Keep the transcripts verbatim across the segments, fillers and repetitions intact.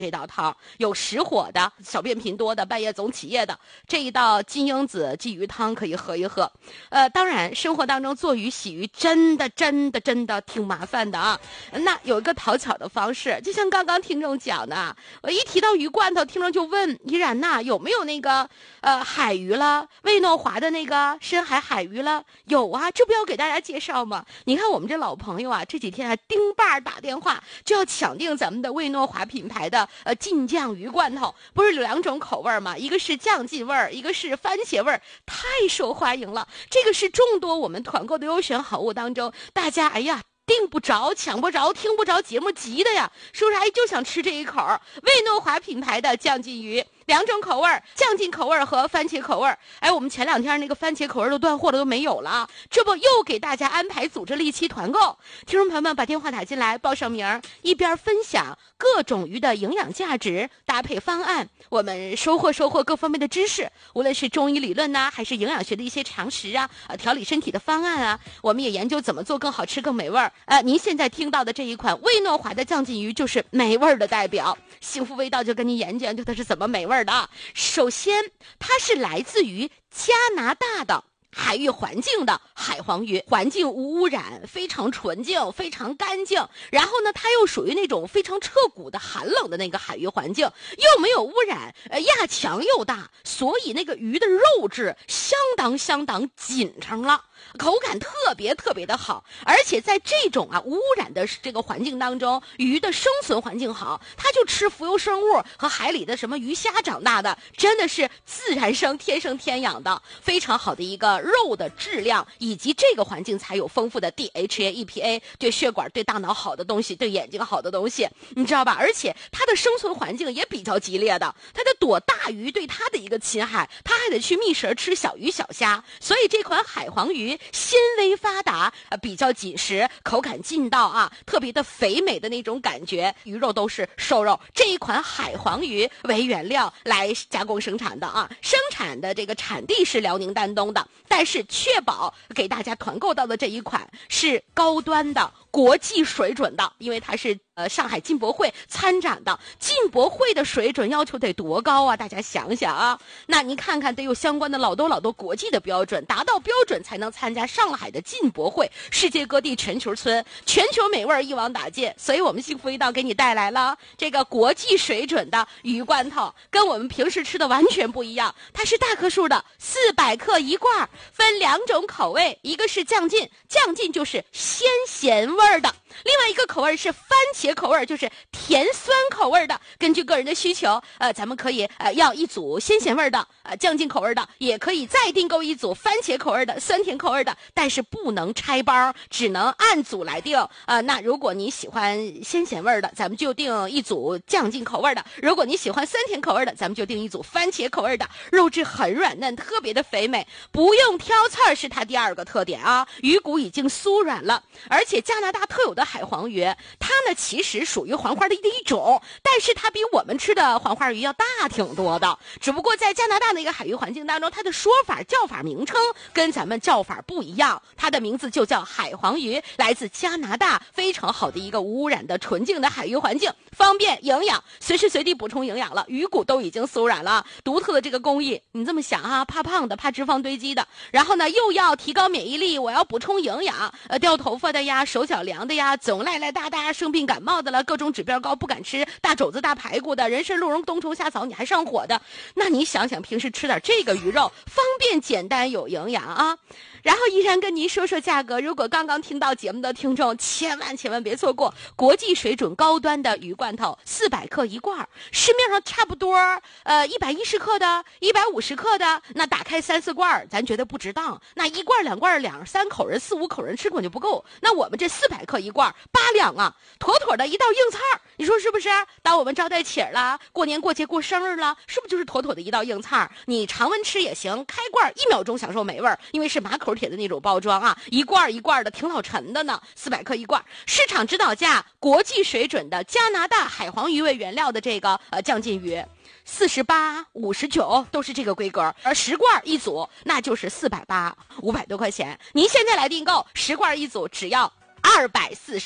这道汤有实火的，小便频多的，半夜总起夜的，这一道金鹰子鲫鱼汤可以喝一喝。呃，当然生活当中做鱼洗鱼真的真的真的挺麻烦的啊。那有一个讨巧的方式，就像刚刚听众讲的，我一提到鱼罐头，听众就问依然呐，有没有那个呃海鱼了，魏诺华的那个深海海鱼了？有啊，这不要给大家介绍吗？你看我们这老朋友啊，这几天啊丁爸打电话就要抢订咱们的魏诺华品牌的呃劲酱鱼罐头，不是有两种口味吗？一个是酱劲味儿，一个是番茄味儿，太受欢迎了。这个是众多我们团购的优选好物当中，大家哎呀订不着、抢不着、听不着节目急的呀，是不是？哎，就想吃这一口魏诺华品牌的酱劲鱼。两种口味，酱劲口味和番茄口味。哎，我们前两天那个番茄口味都断货了，都没有了，这不又给大家安排组织了一期团购。听众朋友们把电话打进来，报上名，一边分享各种鱼的营养价值，搭配方案，我们收获收获各方面的知识，无论是中医理论呐、还是营养学的一些常识啊，呃，调理身体的方案啊，我们也研究怎么做更好吃、更美味儿。呃，您现在听到的这一款魏诺华的酱劲鱼就是美味的代表。幸福味道就跟您研究研究它是怎么美味的。首先，它是来自于加拿大的海域环境的海黄鱼，环境无污染，非常纯净，非常干净。然后呢，它又属于那种非常彻骨的寒冷的那个海域环境，又没有污染，呃，压强又大，所以那个鱼的肉质相当相当紧诚了。口感特别特别的好，而且在这种啊无污染的这个环境当中，鱼的生存环境好，它就吃浮游生物和海里的什么鱼虾长大的，真的是自然生天生天养的，非常好的一个肉的质量，以及这个环境才有丰富的 D H A、E P A， 对血管、对大脑好的东西，对眼睛好的东西，你知道吧？而且它的生存环境也比较激烈的，它得躲大鱼对它的一个侵害，它还得去觅食吃小鱼小虾，所以这款海黄鱼纤维发达，呃，比较紧实，口感劲道啊，特别的肥美的那种感觉，鱼肉都是瘦肉。这一款海黄鱼为原料来加工生产的啊，生产的这个产地是辽宁丹东的，但是确保给大家团购到的这一款是高端的、国际水准的，因为它是呃上海进博会参展的，进博会的水准要求得多高啊？大家想想啊，那您看看得有相关的老多老多国际的标准，达到标准才能参加上海的进博会，世界各地全球村，全球美味一网打尽。所以我们幸福一道给你带来了这个国际水准的鱼罐头，跟我们平时吃的完全不一样，它是大颗数的，四百克一罐，分两种口味，一个是酱劲，酱劲就是鲜咸味儿的，另外一个口味是番茄口味，就是甜酸口味的。根据个人的需求，呃，咱们可以呃要一组鲜咸味的，呃酱劲口味的，也可以再订购一组番茄口味的、酸甜口味的，但是不能拆包，只能按组来订。呃，那如果你喜欢鲜咸味的，咱们就订一组酱劲口味的；如果你喜欢酸甜口味的，咱们就订一组番茄口味的。肉质很软嫩，特别的肥美，不用挑刺儿是它第二个特点啊。鱼骨已经酥软了，而且加拿大特有的海黄鱼，它呢其实属于黄花鱼的一种，但是它比我们吃的黄花鱼要大挺多的。只不过在加拿大那个海域环境当中，它的说法叫法名称跟咱们叫法不一样，它的名字就叫海黄鱼，来自加拿大，非常好的一个无污染的纯净的海域环境，方便营养，随时随地补充营养了。鱼骨都已经酥软了，独特的这个工艺，你这么想啊，怕胖的，怕脂肪堆积的，然后呢又要提高免疫力，我要补充营养，呃，掉头发的呀，手脚凉的呀，总赖赖哒哒生病感冒的了，各种指标高不敢吃大肘子大排骨的，人参鹿茸冬虫夏草你还上火的，那你想想平时吃点这个鱼肉，方便简单有营养啊。然后依然跟您说说价格，如果刚刚听到节目的听众，千万千万别错过国际水准高端的鱼罐头，四百克一罐，市面上差不多呃一百一十克的、一百五十克的，那打开三四罐，咱觉得不值当。那一罐两罐两三口人、四五口人吃根本就不够。那我们这四百克一罐，八两啊，妥妥的一道硬菜，你说是不是？当我们招待请了，过年过节过生日了，是不是就是妥妥的一道硬菜？你常温吃也行，开罐一秒钟享受美味，因为是马口铁的那种包装啊，一罐一罐的挺老沉的呢，四百克一罐，市场指导价国际水准的加拿大海黄鱼为原料的这个呃酱劲鱼，四十八、五十九都是这个规格，而十罐一组那就是四百八，五百多块钱。您现在来订购十罐一组，只要二百四十八。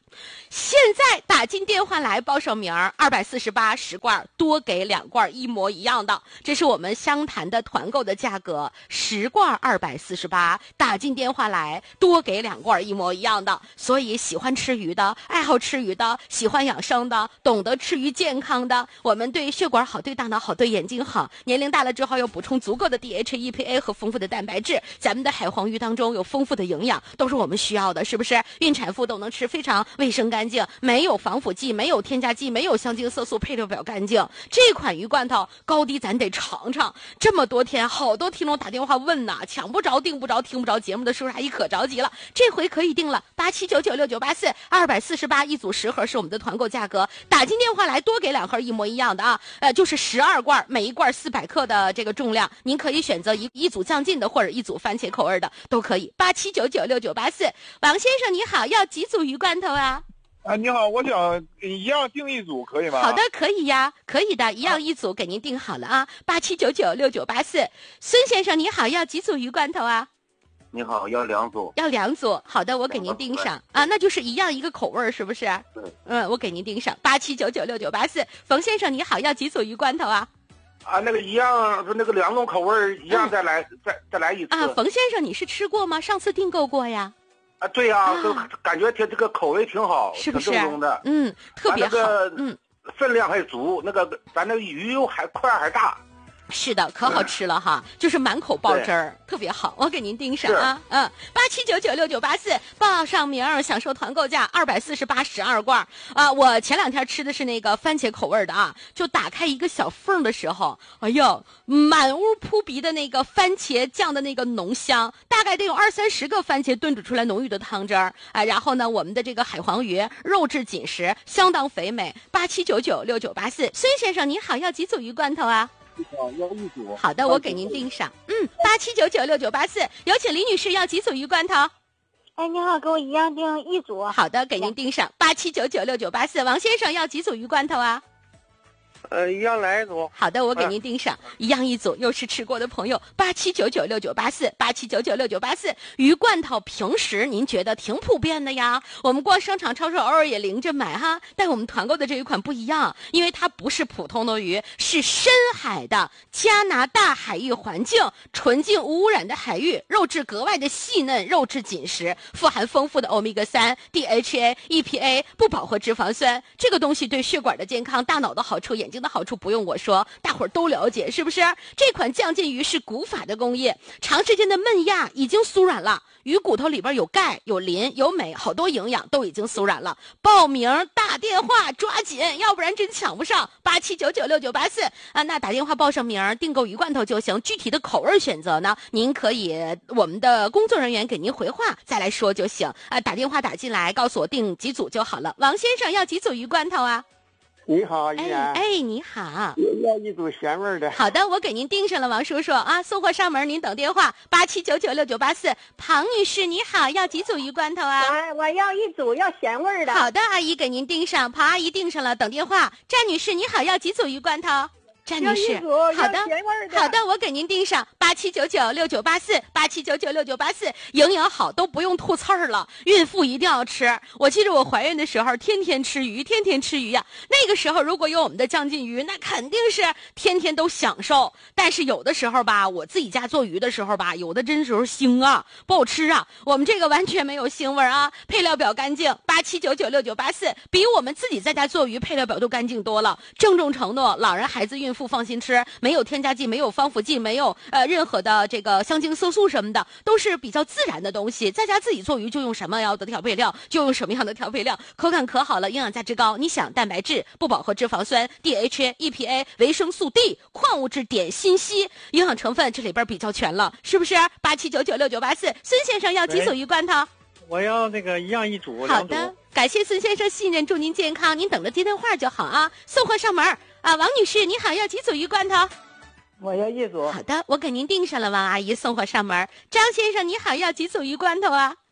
现在打进电话来报上名儿，二百四十八十罐，多给两罐一模一样的，这是我们湘潭的团购的价格，十罐二百四十八，打进电话来多给两罐一模一样的。所以喜欢吃鱼的，爱好吃鱼的，喜欢养生的，懂得吃鱼健康的，我们对血管好，对大脑好，对眼睛好，年龄大了之后要补充足够的 D H A E P A 和丰富的蛋白质，咱们的海黄鱼当中有丰富的营养，都是我们需要的，是不是？孕产妇都能吃，非常卫生干净，没有防腐剂，没有添加剂，没有香精色素，配料表干净。这款鱼罐头高低咱得尝尝。这么多天，好多听众打电话问呐，抢不着订不着听不着节目的叔叔阿姨可着急了，这回可以定了，八七九九六九八四，二百四十八一组十盒是我们的团购价格，打进电话来多给两盒一模一样的啊，呃，就是十二罐，每一罐四百克的这个重量，您可以选择一一组酱劲的或者一组番茄口味的都可以。八七九九六九八四，王先生你好，要几组鱼罐头啊？ 啊，你好，我想一样订一组可以吗？ 好的，可以呀，可以的，一样一组给您订好了啊，八七九九六九八四。孙先生你好，要几组鱼罐头啊？ 你好，要两组。 要两组，好的，我给您订上啊，那就是一样一个口味是不是？ 对， 嗯，我给您订上，八七九九六九八四。冯先生你好，要几组鱼罐头啊？ 啊，那个一样，那个两种口味一样，再来、嗯、再再来一次啊。冯先生你是吃过吗？上次订购过呀？ 啊，对呀、啊，啊、感觉挺这个口味挺好， 是不是？ 正宗的， 嗯，特别好， 那个、 嗯， 分量还足，那个咱那个鱼又还块还大。 是的，可好吃了哈，就是满口爆汁儿，特别好，我给您订上啊，嗯，八七九九六九八四，报上名儿，享受团购价二百四十八十二罐啊！我前两天吃的是那个番茄口味的啊，就打开一个小缝的时候，哎呦，满屋扑鼻的那个番茄酱的那个浓香，大概得有二三十个番茄炖煮出来浓郁的汤汁儿啊！然后呢，我们的这个海黄鱼肉质紧实，相当肥美，八七九九六九八四，孙先生您好，要几组鱼罐头啊？ 要一组。 好的，我给您订上。嗯，八七九九六九八四，有请李女士要几组鱼罐头？ 哎，你好，给我一样订一组。 好的，给您订上。八七九九六九八四，王先生要几组鱼罐头啊？ 呃，一样来一组。 好的，我给您订上，啊、一样一组，又是吃过的朋友，八七九九六九八四，八七九九六九八四。鱼罐头平时您觉得挺普遍的呀，我们逛商场超市偶尔也拎着买哈，但我们团购的这一款不一样，因为它不是普通的鱼，是深海的加拿大海域环境，纯净无污染的海域，肉质格外的细嫩，肉质紧实，富含丰富的欧米伽三、D H A、E P A， 不饱和脂肪酸，这个东西对血管的健康、大脑的好处、眼睛的好处不用我说，大伙儿都了解，是不是？这款酱劲鱼是古法的工艺，长时间的焖压已经酥软了，鱼骨头里边有钙、有磷、有镁，好多营养都已经酥软了。报名打电话抓紧，要不然真抢不上。八七九九六九八四啊，那打电话报上名，订购鱼罐头就行。具体的口味选择呢，您可以我们的工作人员给您回话再来说就行啊。打电话打进来，告诉我订几组就好了。王先生要几组鱼罐头啊？ 你好，依然。 哎，哎你好。 要一组咸味的。 好的，我给您订上了，王叔叔啊，送货上门，您等电话。八七九九六九八四，庞女士你好，要几组鱼罐头啊？ 我我要一组，要咸味的。 好的，阿姨给您订上，庞阿姨订上了，等电话。詹女士你好，要几组鱼罐头？詹女士，好的，好的，我给您订上八七九九六九八四，八七九九六九八四，营养好都不用吐刺儿了，孕妇一定要吃。我记得我怀孕的时候，天天吃鱼，天天吃鱼呀、啊。那个时候如果有我们的酱劲鱼，那肯定是天天都享受。但是有的时候吧，我自己家做鱼的时候吧，有的真时候腥啊，不好吃啊。我们这个完全没有腥味啊，配料表干净，八七九九六九八四，比我们自己在家做鱼配料表都干净多了。郑重承诺，老人、孩子、孕妇放心吃，没有添加剂，没有防腐剂，没有呃任何的这个香精色素什么的，都是比较自然的东西。在家自己做鱼就用什么样的调配料，就用什么样的调配料，口感可好了，营养价值高。你想蛋白质、不饱和脂肪酸、D H A、E P A、维生素 D、矿物质碘、锌硒，营养成分这里边比较全了，是不是？八七九九六九八四，孙先生要几组鱼罐头？ 我要那个一样一组。 好的，感谢孙先生信任，祝您健康，您等着接电话就好啊。送货上门啊，王女士你好，要几组鱼罐头？ 我要一组。 好的，我给您订上了，王阿姨送货上门。张先生你好，要几组鱼罐头啊？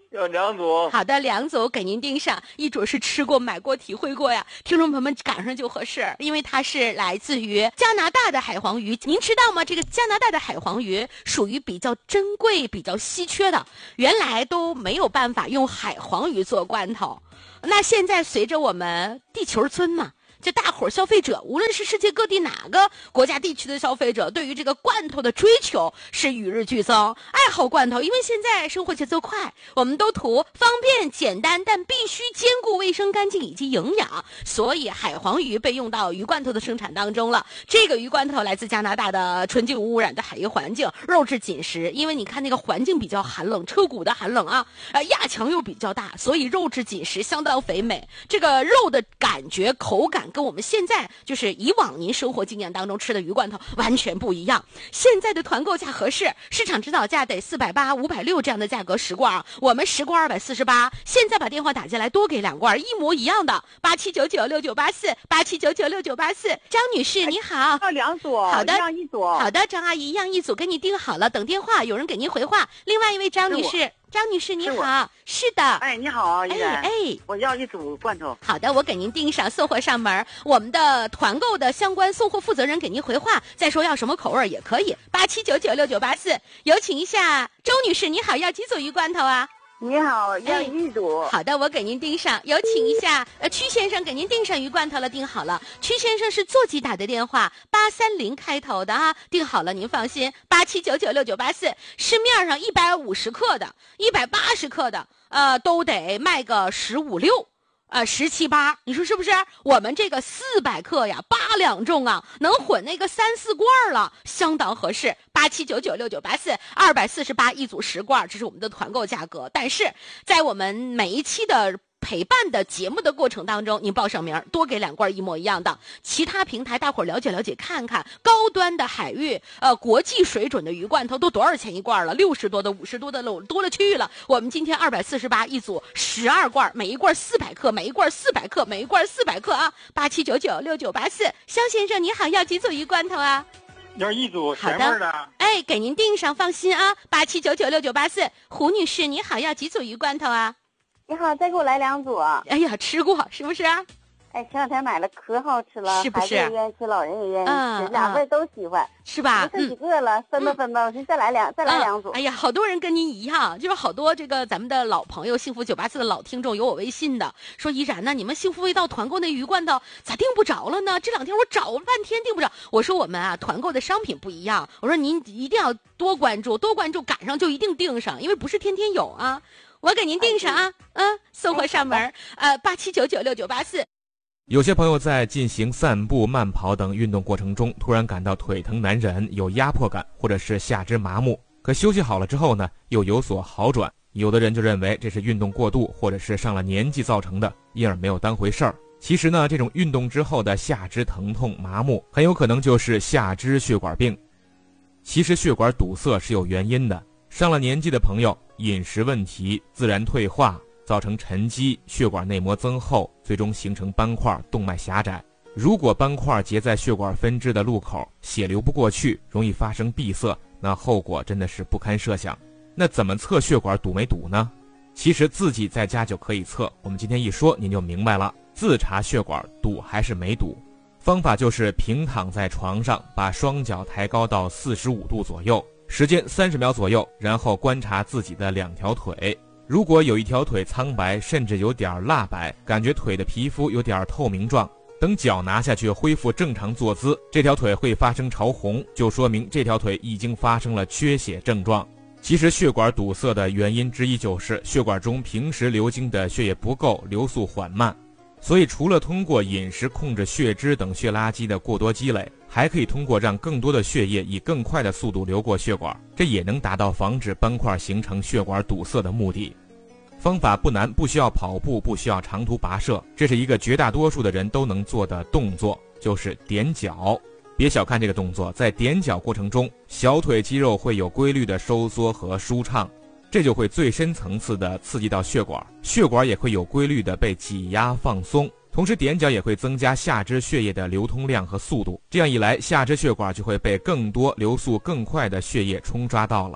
要两组。 好的，两组给您盯上，一组是吃过、买过、体会过呀。听众朋友们赶上就合适，因为它是来自于加拿大的海黄鱼。您知道吗？这个加拿大的海黄鱼属于比较珍贵、比较稀缺的，原来都没有办法用海黄鱼做罐头。那现在随着我们地球村嘛。这大伙儿消费者，无论是世界各地哪个国家地区的消费者，对于这个罐头的追求是与日俱增。爱好罐头，因为现在生活节奏快，我们都图方便简单，但必须兼顾卫生干净以及营养，所以海黄鱼被用到鱼罐头的生产当中了。这个鱼罐头来自加拿大的纯净无污染的海洋环境，肉质紧实，因为你看那个环境比较寒冷，车骨的寒冷啊，呃压强又比较大，所以肉质紧实，相当肥美。这个肉的感觉、口感。跟我们现在就是以往您生活经验当中吃的鱼罐头完全不一样。现在的团购价合适，市场指导价得四百八、五百六这样的价格十罐，我们十罐二百四十八。现在把电话打进来，多给两罐，一模一样的，八七九九六九八四，八七九九六九八四。张女士你好， 要两组， 好的， 一样一组。 好的，张阿姨一样一组给你订好了，等电话有人给您回话。另外一位张女士。张女士你好，是的， 哎，你好，依然， 哎哎， 我要一组罐头。 好的，我给您订上，送货上门。我们的团购的相关送货负责人给您回话，再说要什么口味也可以。八七九九六九八四，有请一下周女士，你好，要几组鱼罐头啊？ 你好，要一组、 哎。好的，我给您订上。有请一下，呃，曲先生给您订上鱼罐头了，订好了。曲先生是座机打的电话，八三零开头的啊，订好了，您放心。八七九九六九八四，市面上一百五十克的、一百八十克的，呃，都得卖个十五六。呃，十七八，你说是不是？我们这个四百克呀，八两重啊，能混那个三四罐了，相当合适。八七九九六九八四，二百四十八一组十罐，这是我们的团购价格。但是在我们每一期的陪伴的节目的过程当中，您报上名，多给两罐一模一样的。其他平台大伙儿了解了解看看，高端的海域，呃，国际水准的鱼罐头都多少钱一罐了？六十多的、五十多的了，多了去了。我们今天二百四十八一组，十二罐，每一罐四百克，每一罐四百克，每一罐四百克啊！八七九九六九八四，肖先生你好，要几组鱼罐头啊？ 要一组咸味的。 哎，给您订上，放心啊。八七九九六九八四，胡女士你好，要几组鱼罐头啊？ 你好，再给我来两组。 哎呀，吃过是不是？ 哎，前两天买了，可好吃了， 是不是？ 孩子也愿意吃，老人也愿意吃， 嗯、 俩味都喜欢， 是吧？ 就剩几个了，分吧分吧，我说再来两，再来两组。 哎呀，好多人跟您一样，就是好多这个咱们的老朋友，幸福九八四的老听众有我微信的，说依然呢，你们幸福味道团购那鱼罐头咋订不着了呢？这两天我找了半天订不着。我说我们啊，团购的商品不一样，我说您一定要多关注，多关注，赶上就一定订上，因为不是天天有啊。我给您订上啊，嗯，送货上门，呃，八七九九六九八四。 有些朋友在进行散步、慢跑等运动过程中，突然感到腿疼难忍，有压迫感，或者是下肢麻木。可休息好了之后呢，又有所好转。有的人就认为这是运动过度，或者是上了年纪造成的，因而没有当回事儿。其实呢，这种运动之后的下肢疼痛、麻木，很有可能就是下肢血管病。其实血管堵塞是有原因的，上了年纪的朋友，饮食问题自然退化，造成沉积，血管内膜增厚，最终形成斑块，动脉狭窄。如果斑块结在血管分支的路口，血流不过去，容易发生闭塞，那后果真的是不堪设想。那怎么测血管堵没堵呢？其实自己在家就可以测，我们今天一说您就明白了，自查血管堵还是没堵。方法就是平躺在床上，把双脚抬高到四十五度左右，时间三十秒左右，然后观察自己的两条腿。如果有一条腿苍白，甚至有点蜡白，感觉腿的皮肤有点透明状，等脚拿下去恢复正常坐姿，这条腿会发生潮红，就说明这条腿已经发生了缺血症状。其实血管堵塞的原因之一就是血管中平时流经的血液不够，流速缓慢。所以除了通过饮食控制血脂等血垃圾的过多积累，还可以通过让更多的血液以更快的速度流过血管，这也能达到防止斑块形成血管堵塞的目的。方法不难，不需要跑步，不需要长途跋涉，这是一个绝大多数的人都能做的动作，就是踮脚。别小看这个动作，在踮脚过程中，小腿肌肉会有规律的收缩和舒畅，这就会最深层次的刺激到血管，血管也会有规律的被挤压放松，同时踮脚也会增加下肢血液的流通量和速度，这样一来，下肢血管就会被更多流速更快的血液冲刷到了。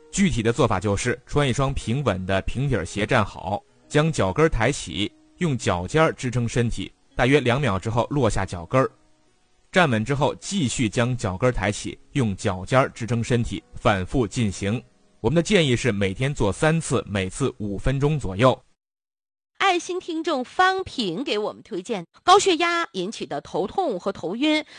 具体的做法就是穿一双平稳的平底鞋站好，将脚跟抬起，用脚尖支撑身体，大约两秒之后落下脚跟。站稳之后，继续将脚跟抬起，用脚尖支撑身体，反复进行。我们的建议是每天做三次，每次五分钟左右。 爱心听众方平给我们推荐，高血压引起的头痛和头晕